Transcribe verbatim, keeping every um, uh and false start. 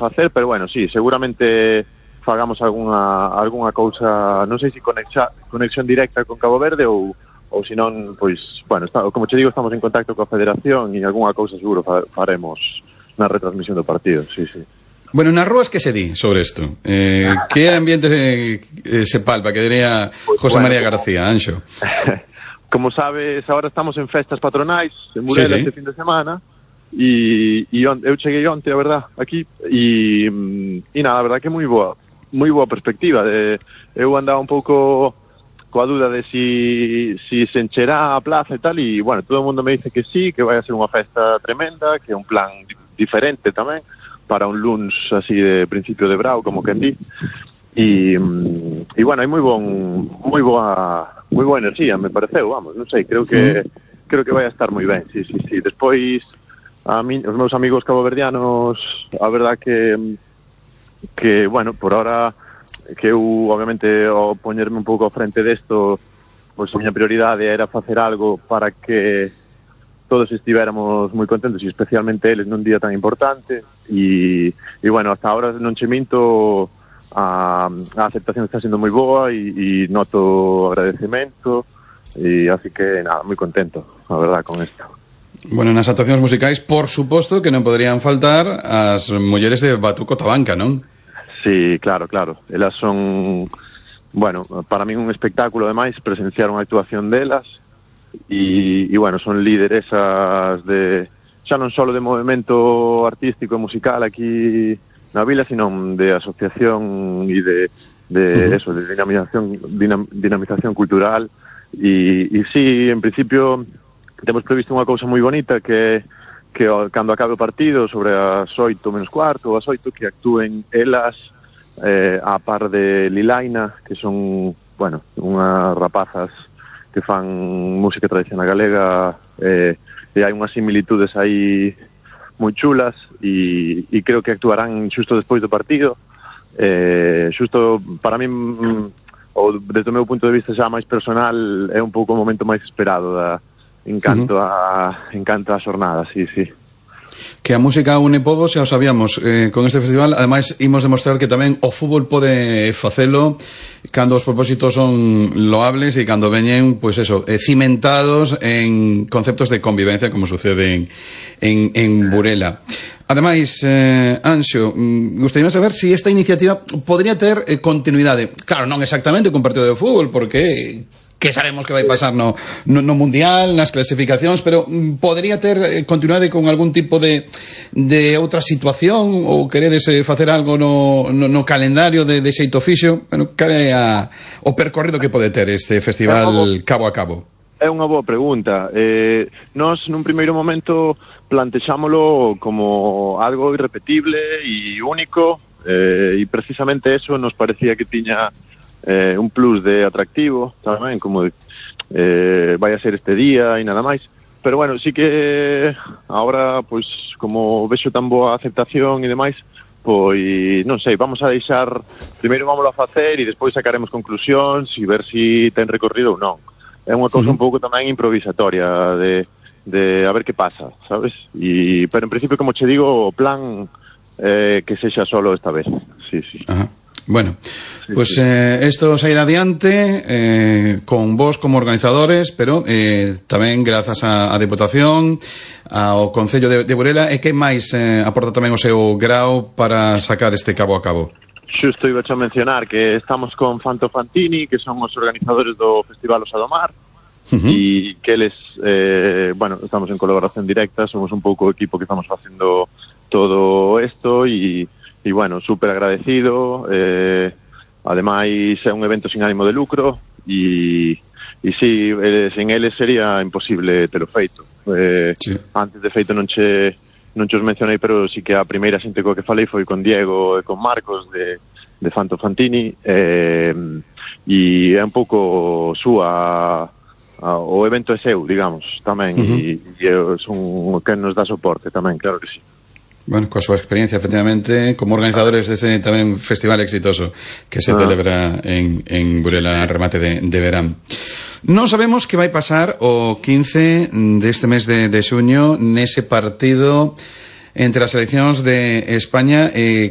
facer, pero bueno, sí, seguramente fagamos algunha algunha cousa, non sei se conexa, conexión directa con Cabo Verde ou ou se non, pois, bueno, está, como che digo, estamos en contacto coa Federación e algunha cousa seguro fa, faremos na retransmisión do partido, sí, sí. Bueno, nas rúas que se di sobre isto? Eh, que ambiente eh, se palpa, que diría pues, José bueno, María García, Anxo? Como sabes, ahora estamos en festas patronais en Burela, sí, sí, este fin de semana e, e on, eu cheguei onte, a verdad, aquí e, e nada, a verdad que moi boa moi boa perspectiva de, eu andaba un pouco coa duda de si, si se encherá a plaza e tal, e bueno, todo o mundo me dice que sí, que vai a ser unha festa tremenda, que é un plan diferente tamén para un luns así de principio de brao, como quen di. E, e bueno, hai moi bon moi boa moi boa enerxía, me pareceu, vamos, non sei, creo que mm. creo que vai a estar moi ben. Sí, sí, sí. Despois a mí, os meus amigos caboverdianos, a verdad que que bueno, por ahora que eu obviamente ao poñerme un pouco ao frente desto, pois a miña prioridade era facer algo para que todos estivéramos moi contentos e especialmente eles nun día tan importante e, e bueno, hasta ahora non che minto, a, a aceptación está sendo moi boa e, e noto agradecemento e así que nada, moi contento, a verdad, con isto. Bueno, nas actuacións musicais, por suposto que non poderían faltar as mulleres de Batuco Tabanca, non? Sí, claro, claro, elas son, bueno, para min un espectáculo ademais presenciar unha actuación delas. E, e bueno, son lideresas de xa non só de movimento artístico e musical aquí na vila, sino de asociación e de, de uh-huh. eso, de dinamización dinam, dinamización cultural e, e sí, en principio temos previsto unha cousa moi bonita que que cando acabe o partido sobre as oito menos cuarto ou as oito que actúen elas eh, a par de Lilaina, que son, bueno, unhas rapazas que fan música tradicional galega eh, e hai unhas similitudes aí moi chulas e, e creo que actuarán xusto despois do partido eh, xusto para min ou desde o meu punto de vista xa máis personal é un pouco o momento máis esperado da, en canto uh-huh. a en canto a xornada, sí, sí. Que a música une povos, xa o sabíamos, eh, con este festival. Ademais, imos demostrar que tamén o fútbol pode facelo cando os propósitos son loables e cando veñen, pois pues eso, eh, cimentados en conceptos de convivencia, como sucede en, en, en Burela. Ademais, eh, Anxo, gustaría saber se si esta iniciativa podría ter eh, continuidade. Claro, non exactamente con partido de fútbol, porque que sabemos que vai pasar no, no, no Mundial, nas clasificacións, pero podría ter eh, continuidade con algún tipo de, de outra situación, ou queredes eh, facer algo no, no, no calendario de, de xeito fixo? Bueno, cal é a, o percorrido que pode ter este festival cabo a cabo? É unha boa pregunta. Eh, nós, nun primeiro momento, plantexámolo como algo irrepetible e único, eh, e precisamente eso nos parecía que tiña eh, un plus de atractivo, tamén, como de, eh, vai a ser este día e nada máis. Pero bueno, sí que agora, pois, como vexo tan boa aceptación e demais, pois, non sei, vamos a deixar, primeiro vámoslo a facer e despois sacaremos conclusións e ver si ten recorrido ou non. É unha cousa uh-huh. un pouco tamén improvisatoria de, de a ver que pasa, sabes? E, pero en principio, como che digo, o plan eh, que sexa solo esta vez. Sí, sí. Ajá. Bueno, sí, pues sí. Eh, esto se irá adiante eh, con vos como organizadores, pero eh, tamén grazas á Deputación, ao Concello de, de Burela. E que máis eh, aporta tamén o seu grao para sacar este cabo a cabo? Xusto iba a mencionar que estamos con Fanto Fantini, que son os organizadores do Festival Osa do Mar, uh-huh. e que eles, eh, bueno, estamos en colaboración directa, somos un pouco o equipo que estamos facendo todo isto e e bueno, super agradecido, eh, ademais é un evento sin ánimo de lucro e, e si, eh, sin eles sería imposible telo feito. Eh, sí. Antes de feito non che non che os mencionei, pero sí que a primeira xente coa que falei foi con Diego e con Marcos de, de Fanto Fantini, eh, e é un pouco súa, a, o evento é seu, digamos, tamén, uh-huh. e, e son quen nos dá soporte tamén, claro que sí. Bueno, coa súa experiencia, efectivamente, como organizadores dese tamén festival exitoso que se ah. celebra en, en Burela a remate de, de verán. Non sabemos que vai pasar o quince deste mes de, de xuño nese partido entre as seleccións de España e